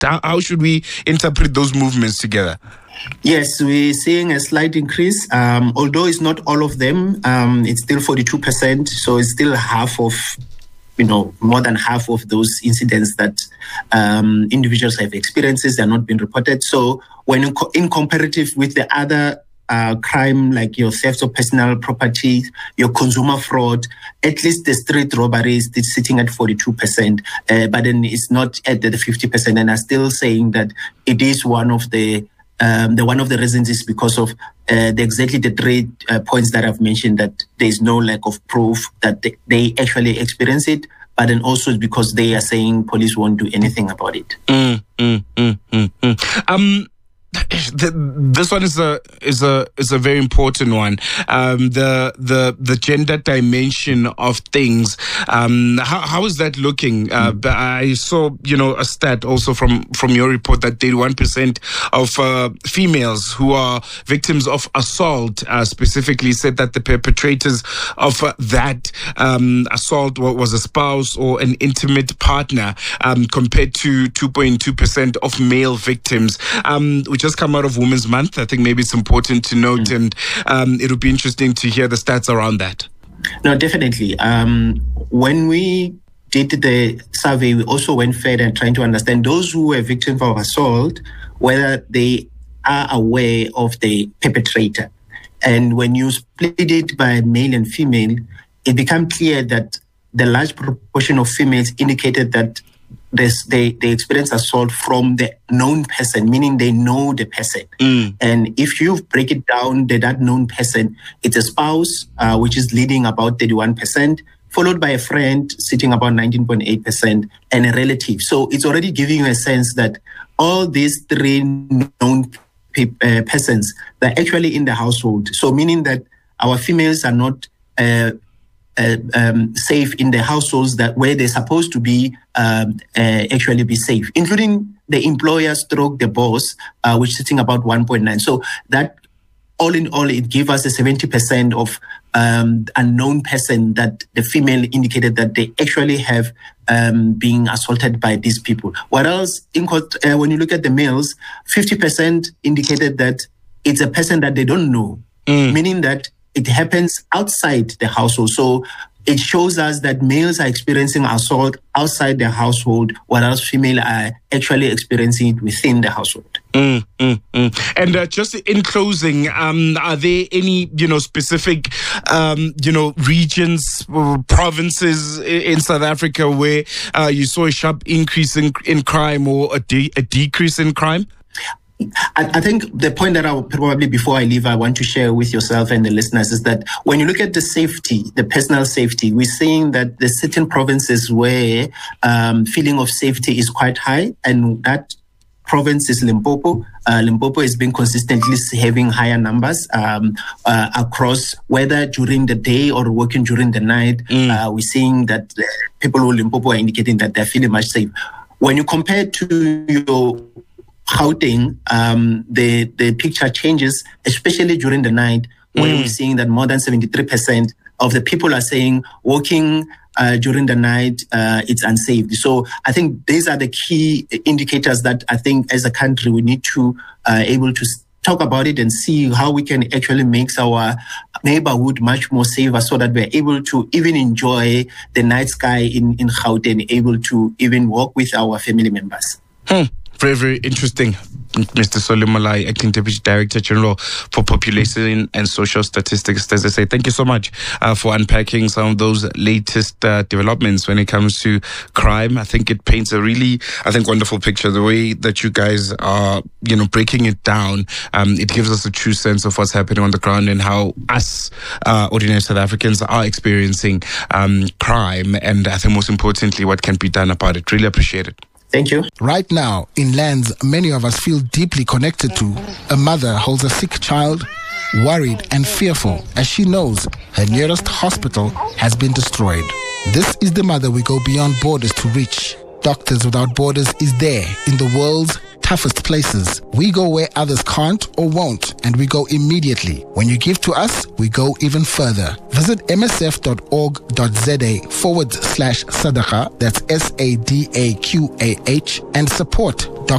How should we interpret those movements together? Yes, we're seeing a slight increase, although it's not all of them. It's still 42%, so it's still half of, more than half of those incidents that individuals have experienced. They're not being reported. So when in comparative with the other crime, like your theft of personal property, your consumer fraud, at least the street robberies is sitting at 42%, but then it's not at the 50%. And I'm still saying that it is one of the reasons is because of exactly the 3 points that I've mentioned, that there is no lack of proof that they actually experience it, but then also because they are saying police won't do anything about it. This one is a very important one. The gender dimension of things. How is that looking? I saw a stat also from your report that 31% of females who are victims of assault specifically said that the perpetrators of that assault was a spouse or an intimate partner, compared to 2.2% of male victims. We just come out of Women's Month. I think maybe it's important to note, and it'll be interesting to hear the stats around that. No, definitely. When we did the survey, we also went further and trying to understand those who were victims of assault, whether they are aware of the perpetrator. And when you split it by male and female, it became clear that the large proportion of females indicated that they experience assault from the known person, meaning they know the person. And if you break it down, that known person, it's a spouse, which is leading about 31%, followed by a friend sitting about 19.8%, and a relative. So it's already giving you a sense that all these 3 known persons, they're actually in the household. So meaning that our females are not safe in the households that where they're supposed to be actually be safe, including the employer stroke the boss, which is sitting about 1.9. So that all in all, it gives us a 70% of unknown person that the female indicated that they actually have being assaulted by these people. Whereas when you look at the males, 50% indicated that it's a person that they don't know, meaning that it happens outside the household. So it shows us that males are experiencing assault outside the household, whereas females are actually experiencing it within the household. And just in closing, are there any, specific, regions, provinces in South Africa where you saw a sharp increase in crime or a decrease in crime? I think the point that before I leave, I want to share with yourself and the listeners is that when you look at the safety, the personal safety, we're seeing that there's certain provinces where feeling of safety is quite high, and that province is Limpopo. Limpopo has been consistently having higher numbers across, whether during the day or working during the night. We're seeing that people who Limpopo are indicating that they're feeling much safe. When you compare to your Gauteng, the picture changes, especially during the night, where we're seeing that more than 73% of the people are saying walking during the night, it's unsafe. So I think these are the key indicators that I think as a country we need to able to talk about it and see how we can actually make our neighborhood much more safer, so that we're able to even enjoy the night sky in Gauteng, able to even walk with our family members. Very, very interesting. Mr. Solly Molai, Acting Deputy Director General for Population and Social Statistics. As I say, thank you so much for unpacking some of those latest developments when it comes to crime. I think it paints a really, wonderful picture. The way that you guys are, breaking it down, it gives us a true sense of what's happening on the ground and how us, ordinary South Africans, are experiencing crime. And I think most importantly, what can be done about it. Really appreciate it. Thank you. Right now, in lands many of us feel deeply connected to, a mother holds a sick child, worried and fearful as she knows her nearest hospital has been destroyed. This is the mother we go beyond borders to reach. Doctors Without Borders is there in the world's toughest places. We go where others can't or won't, and we go immediately. When you give to us, we go even further. Visit msf.org.za/sadaqa, that's SADAQAH, and support